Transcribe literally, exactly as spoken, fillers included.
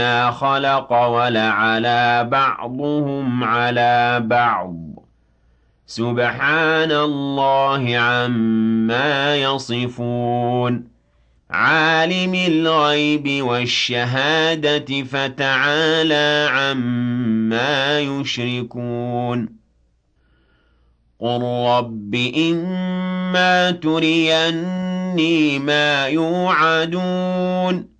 ما خلق ولعلى بعضهم على بعض سبحان الله عما يصفون عالم الغيب والشهادة فتعالى عما يشركون قل رب إما تريني ما يوعدون